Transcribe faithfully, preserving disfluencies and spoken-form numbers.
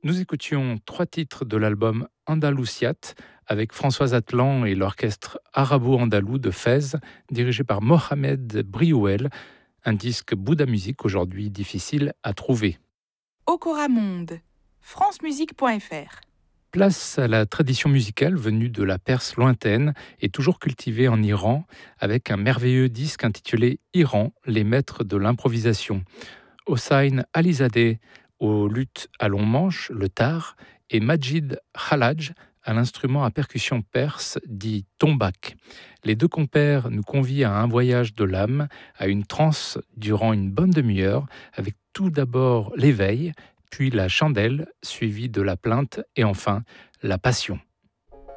Nous écoutions trois titres de l'album Andalusiat avec Françoise Atlan et l'orchestre arabo-andalou de Fès, dirigé par Mohamed Briouel, un disque Bouddha Musique aujourd'hui difficile à trouver. Okora Monde, francemusique point f r. Place à la tradition musicale venue de la Perse lointaine et toujours cultivée en Iran, avec un merveilleux disque intitulé Iran, les maîtres de l'improvisation. Hossein Alizadeh au luth à long manche, le tar, et Majid Khalaj à l'instrument à percussion perse dit tombak. Les deux compères nous convient à un voyage de l'âme, à une transe durant une bonne demi-heure, avec tout d'abord l'éveil, puis la chandelle, suivie de la plainte et enfin la passion.